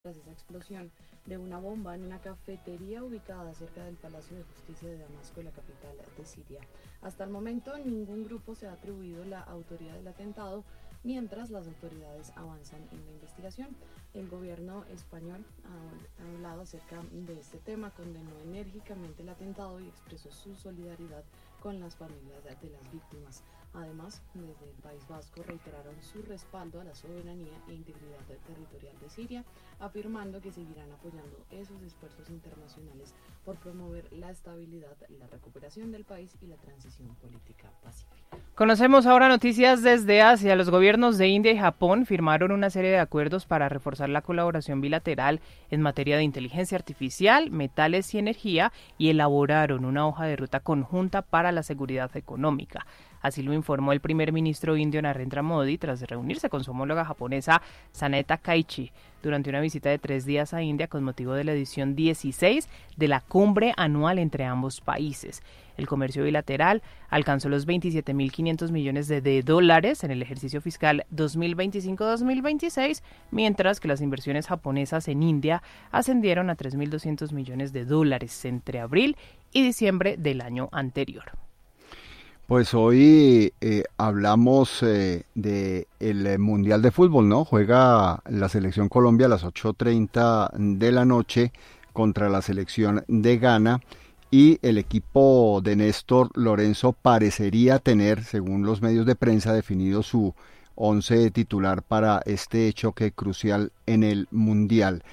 tras esa explosión de una bomba en una cafetería ubicada cerca del Palacio de Justicia de Damasco, la capital de Siria. Hasta el momento, ningún grupo se ha atribuido la autoría del atentado, mientras las autoridades avanzan en la investigación. El gobierno español ha hablado acerca de este tema, condenó enérgicamente el atentado y expresó su solidaridad con las familias de las víctimas. Además, desde el País Vasco reiteraron su respaldo a la soberanía e integridad territorial de Siria, afirmando que seguirán apoyando esos esfuerzos internacionales por promover la estabilidad, la recuperación del país y la transición política pacífica. Conocemos ahora noticias desde Asia. Los gobiernos de India y Japón firmaron una serie de acuerdos para reforzar la colaboración bilateral en materia de inteligencia artificial, metales y energía, y elaboraron una hoja de ruta conjunta para la seguridad económica. Así lo informó el primer ministro indio Narendra Modi tras reunirse con su homóloga japonesa Sanae Takaichi durante una visita de 3 días a India con motivo de la edición 16 de la cumbre anual entre ambos países. El comercio bilateral alcanzó los 27.500 millones de dólares en el ejercicio fiscal 2025-2026, mientras que las inversiones japonesas en India ascendieron a 3.200 millones de dólares entre abril y diciembre del año anterior. Pues hoy hablamos de el Mundial de Fútbol, ¿no? Juega la selección Colombia a las 8:30 de la noche contra la selección de Ghana y el equipo de Néstor Lorenzo parecería tener, según los medios de prensa, definido su once titular para este choque crucial en el Mundial.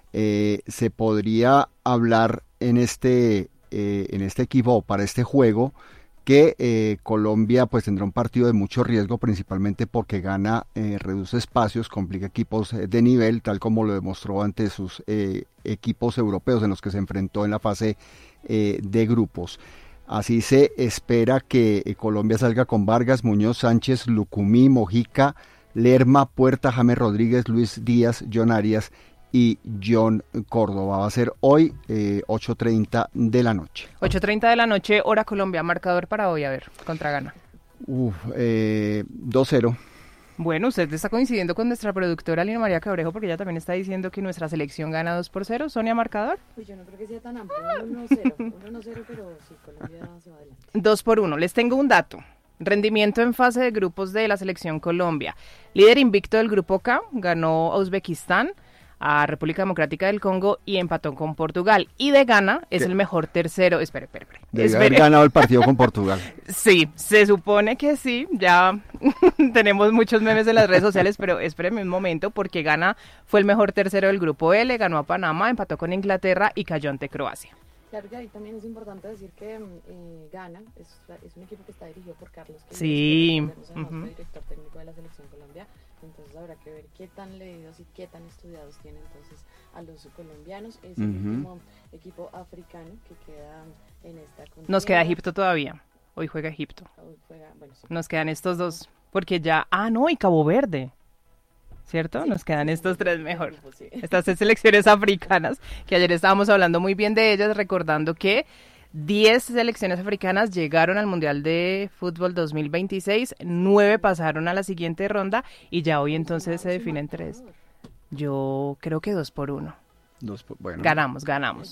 Se podría hablar en este equipo para este juego que Colombia pues tendrá un partido de mucho riesgo, principalmente porque Ghana reduce espacios, complica equipos de nivel, tal como lo demostró ante sus equipos europeos en los que se enfrentó en la fase de grupos. Así se espera que Colombia salga con Vargas, Muñoz, Sánchez, Lucumí, Mojica, Lerma, Puerta, James Rodríguez, Luis Díaz, John Arias y John Córdoba. Va a ser hoy 8:30 de la noche. 8:30 de la noche, hora Colombia. Marcador para hoy, a ver, contra Ghana. 2-0. Bueno, usted está coincidiendo con nuestra productora Lina María Cabrejo, porque ella también está diciendo que nuestra selección gana 2-0. Sonia, marcador. Pues yo no creo que sea tan amplio, 1-0, 1-0, pero sí, Colombia se va adelante. 2-1. Les tengo un dato. Rendimiento en fase de grupos de la selección Colombia. Líder invicto del grupo K, ganó a Uzbekistán, a República Democrática del Congo y empató con Portugal. Y de Ghana es el mejor tercero. Espere. Debe haber ganado el partido con Portugal. Sí, se supone que sí. Ya tenemos muchos memes en las redes sociales, pero espéreme un momento, porque Ghana fue el mejor tercero del grupo L, ganó a Panamá, empató con Inglaterra y cayó ante Croacia. Claro que ahí también es importante decir que Ghana es un equipo que está dirigido por Carlos Queiroz, sí, que fue director técnico de la selección Colombia. Entonces habrá que ver qué tan leídos y qué tan estudiados tienen entonces a los colombianos. Es el último equipo africano que queda en esta contienda. Nos queda Egipto todavía. Hoy juega Egipto. Sí. Nos quedan estos dos, porque ya... no, y Cabo Verde. ¿Cierto? Sí, nos quedan estos tres mejor. Sí. Estas selecciones africanas, que ayer estábamos hablando muy bien de ellas, recordando que 10 selecciones africanas llegaron al Mundial de Fútbol 2026, 9 pasaron a la siguiente ronda y ya hoy entonces se definen 3. Yo creo que 2-1. Bueno. Ganamos.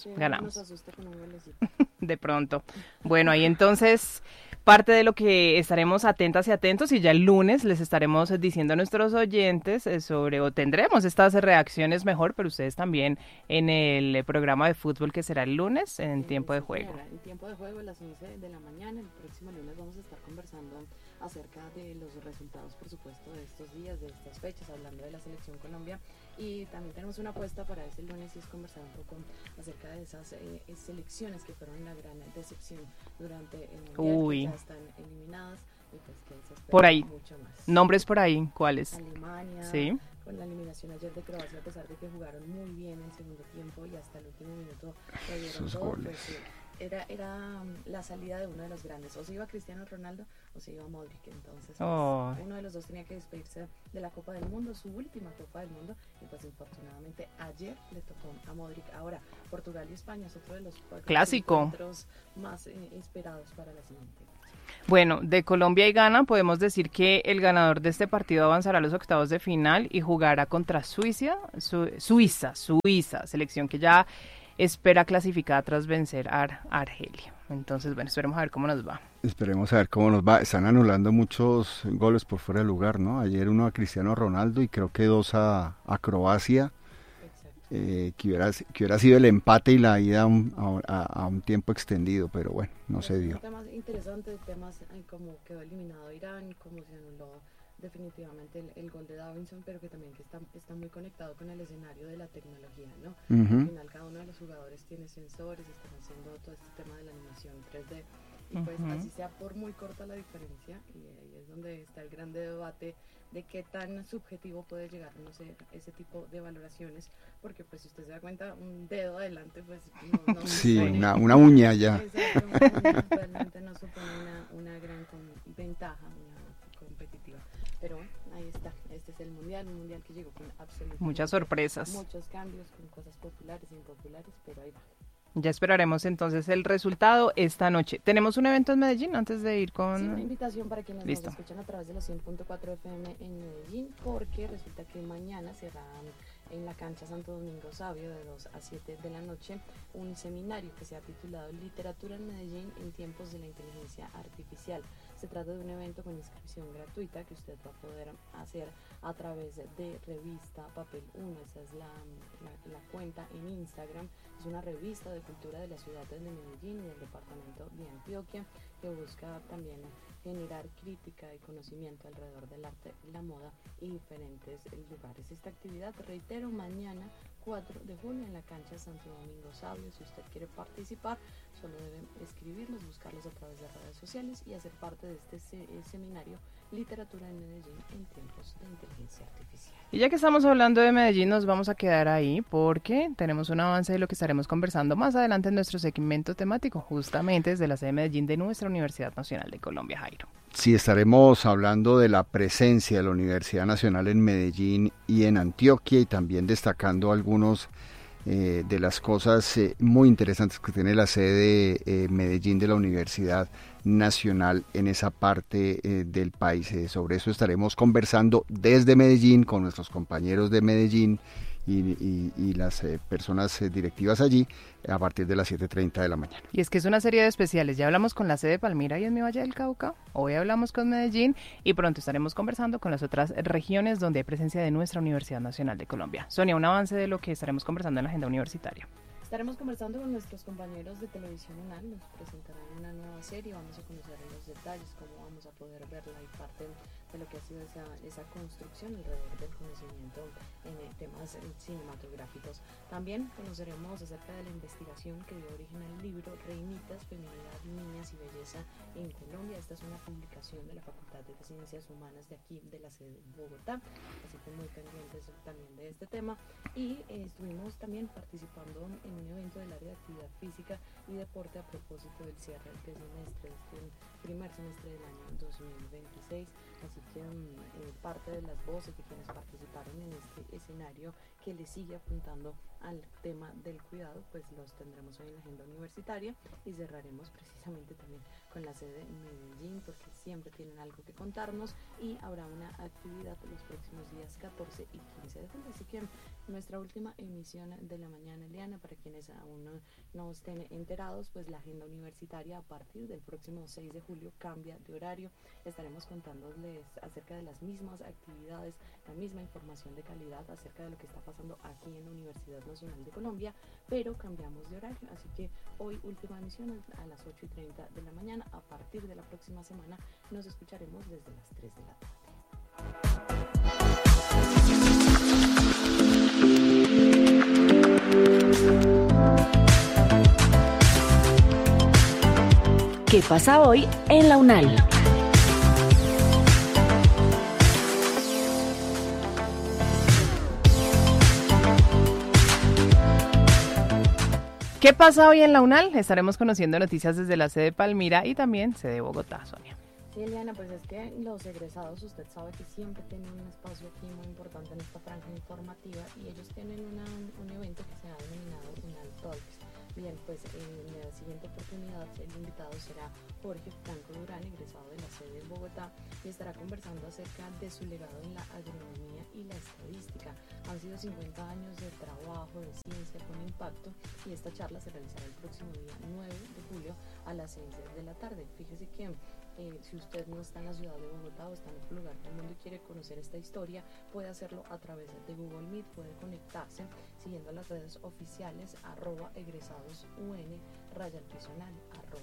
De pronto. Bueno, ahí entonces parte de lo que estaremos atentas y atentos, y ya el lunes les estaremos diciendo a nuestros oyentes o tendremos estas reacciones mejor, pero ustedes también en el programa de fútbol que será el lunes en tiempo de juego. En tiempo de juego a las 11 de la mañana, el próximo lunes vamos a estar conversando acerca de los resultados, por supuesto, de estos días, de estas fechas, hablando de la selección Colombia, y también tenemos una apuesta para ese lunes y es conversar un poco acerca de esas selecciones que fueron una gran decepción durante el Mundial, que ya están eliminadas y pues que se espera por ahí mucho más. Nombres por ahí, ¿cuáles? Alemania, sí, con la eliminación ayer de Croacia, a pesar de que jugaron muy bien en el segundo tiempo y hasta el último minuto lo dieron todo, pues sí, era la salida de uno de los grandes, o se iba Cristiano Ronaldo o se iba Modric, entonces pues, uno de los dos tenía que despedirse de la Copa del Mundo, su última Copa del Mundo, y pues infortunadamente ayer le tocó a Modric. Ahora, Portugal y España es otro de los clásico encuentros más esperados para la siguiente. Bueno, de Colombia y Ghana podemos decir que el ganador de este partido avanzará a los octavos de final y jugará contra Suiza, selección que ya espera clasificada tras vencer a Argelia. Entonces, bueno, esperemos a ver cómo nos va. Esperemos a ver cómo nos va. Están anulando muchos goles por fuera de lugar, ¿no? Ayer uno a Cristiano Ronaldo y creo que dos a Croacia. Que hubiera sido el empate y la ida a un tiempo extendido, pero bueno, no se dio. Temas interesantes, temas como quedó eliminado Irán, como se anuló definitivamente el gol de Davinson, pero que también que está muy conectado con el escenario de la tecnología, ¿no? Al final cada uno de los jugadores tiene sensores, están haciendo todo este tema de la animación 3D, y pues así sea por muy corta la diferencia, y ahí es donde está el grande debate de qué tan subjetivo puede llegar, no sé, ese tipo de valoraciones, porque pues si usted se da cuenta, un dedo adelante, pues no sí, supone, una uña ya. Exacto, realmente no supone una gran ventaja, una competitiva. Pero bueno, ahí está, este es el mundial, un mundial que llegó con absolutamente muchas sorpresas, muchos cambios, con cosas populares e impopulares, pero ahí va. Ya esperaremos entonces el resultado esta noche. ¿Tenemos un evento en Medellín antes de ir con...? Sí, una invitación para quienes Listo. nos escuchan a través de los 100.4 FM en Medellín, porque resulta que mañana será en la cancha Santo Domingo Sabio de 2 a 7 de la noche un seminario que se ha titulado Literatura en Medellín en tiempos de la inteligencia artificial. Se trata de un evento con inscripción gratuita que usted va a poder hacer a través de revista Papel 1, esa es la cuenta en Instagram. Es una revista de cultura de la ciudad de Medellín y del departamento de Antioquia que busca también generar crítica y conocimiento alrededor del arte, la moda y diferentes lugares. Esta actividad, reitero, mañana 4 de julio en la cancha Santo Domingo Sabio. Si usted quiere participar, solo deben escribirnos, buscarlos a través de redes sociales y hacer parte de este seminario Literatura en Medellín en tiempos de inteligencia artificial. Y ya que estamos hablando de Medellín, nos vamos a quedar ahí porque tenemos un avance de lo que estaremos conversando más adelante en nuestro segmento temático, justamente desde la sede de Medellín de nuestra Universidad Nacional de Colombia, Jairo. Sí, estaremos hablando de la presencia de la Universidad Nacional en Medellín y en Antioquia y también destacando algunos de las cosas muy interesantes que tiene la sede Medellín de la Universidad Nacional en esa parte del país. Sobre eso estaremos conversando desde Medellín con nuestros compañeros de Medellín y las personas directivas allí a partir de las 7:30 de la mañana. Y es que es una serie de especiales. Ya hablamos con la sede de Palmira y en mi Valle del Cauca. Hoy hablamos con Medellín y pronto estaremos conversando con las otras regiones donde hay presencia de nuestra Universidad Nacional de Colombia. Sonia, un avance de lo que estaremos conversando en la agenda universitaria. Estaremos conversando con nuestros compañeros de Televisión UNAL, nos presentarán una nueva serie, vamos a conocer los detalles, cómo vamos a poder verla y parte de lo que ha sido esa construcción alrededor del conocimiento en temas cinematográficos. También conoceremos acerca de la investigación que dio origen al libro Reinitas, Feminidad, Niñas y Belleza en Colombia. Esta es una publicación de la Facultad de Ciencias Humanas de aquí, de la sede de Bogotá, así que muy pendientes también de este tema. Y estuvimos también participando en un evento del área de actividad física y deporte a propósito del cierre del semestre, este primer semestre del año 2026, así que parte de las voces de quienes participaron en este escenario que le sigue apuntando al tema del cuidado, pues los tendremos hoy en la agenda universitaria y cerraremos precisamente también con la sede en Medellín porque siempre tienen algo que contarnos y habrá una actividad los próximos días 14 y 15 de julio, así que nuestra última emisión de la mañana, Eliana, para quienes aún no estén enterados, pues la agenda universitaria a partir del próximo 6 de julio cambia de horario. Estaremos contándoles acerca de las mismas actividades, la misma información de calidad acerca de lo que está pasando aquí en la Universidad Nacional de Colombia, pero cambiamos de horario, así que hoy última emisión a las 8:30 de la mañana. A partir de la próxima semana nos escucharemos desde las 3 de la tarde. ¿Qué pasa hoy en la UNAL? ¿Qué pasa hoy en la UNAL? Estaremos conociendo noticias desde la sede de Palmira y también sede de Bogotá, Sonia. Sí, Eliana, pues es que los egresados, usted sabe que siempre tienen un espacio aquí muy importante en esta franja informativa y ellos tienen un evento que se ha denominado UNAL Talks. Bien, pues pues en la siguiente oportunidad el invitado será Jorge Franco Durán, egresado de la sede de Bogotá, y estará conversando acerca de su legado en la agronomía y la estadística. Han sido 50 años de trabajo, de ciencia con impacto, y esta charla se realizará el próximo día 9 de julio a las 6 de la tarde. Fíjese que si usted no está en la ciudad de Bogotá o está en otro lugar del mundo y quiere conocer esta historia, puede hacerlo a través de Google Meet, puede conectarse siguiendo las redes oficiales @egresadosun_nal,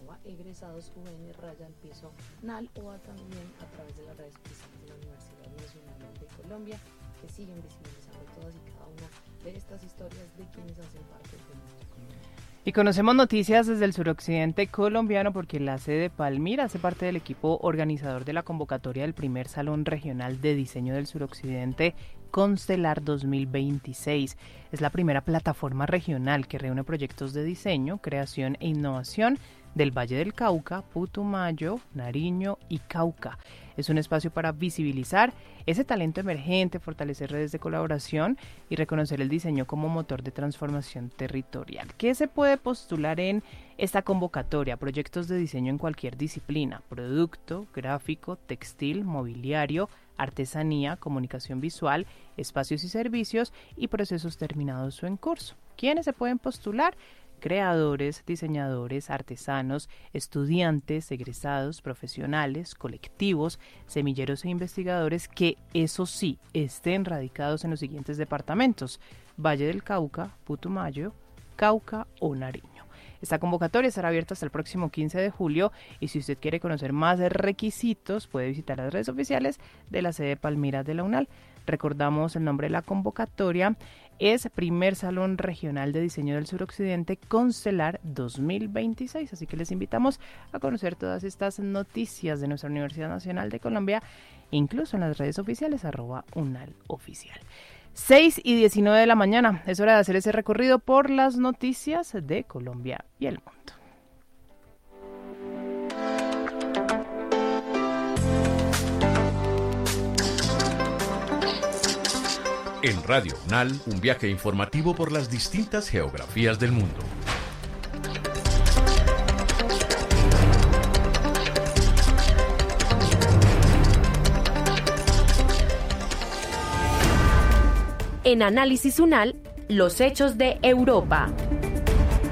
@egresadosun_nal, o también a través de las redes oficiales de la Universidad Nacional de Colombia, que siguen visibilizando todas y cada una de estas historias de quienes hacen parte de nuestra comunidad. Y conocemos noticias desde el suroccidente colombiano porque la sede de Palmira hace parte del equipo organizador de la convocatoria del primer Salón Regional de Diseño del Suroccidente Constelar 2026. Es la primera plataforma regional que reúne proyectos de diseño, creación e innovación del Valle del Cauca, Putumayo, Nariño y Cauca. Es un espacio para visibilizar ese talento emergente, fortalecer redes de colaboración y reconocer el diseño como motor de transformación territorial. ¿Qué se puede postular en esta convocatoria? Proyectos de diseño en cualquier disciplina: producto, gráfico, textil, mobiliario, artesanía, comunicación visual, espacios y servicios y procesos terminados o en curso. ¿Quiénes se pueden postular? Creadores, diseñadores, artesanos, estudiantes, egresados, profesionales, colectivos, semilleros e investigadores que, eso sí, estén radicados en los siguientes departamentos: Valle del Cauca, Putumayo, Cauca o Nariño. Esta convocatoria estará abierta hasta el próximo 15 de julio y si usted quiere conocer más requisitos puede visitar las redes oficiales de la sede de Palmira de la UNAL. Recordamos el nombre de la convocatoria: es Primer Salón Regional de Diseño del Suroccidente Constelar 2026. Así que les invitamos a conocer todas estas noticias de nuestra Universidad Nacional de Colombia, incluso en las redes oficiales @unaloficial. 6:19 de la mañana. Es hora de hacer ese recorrido por las noticias de Colombia y el mundo. En Radio UNAL, un viaje informativo por las distintas geografías del mundo. En Análisis UNAL, los hechos de Europa.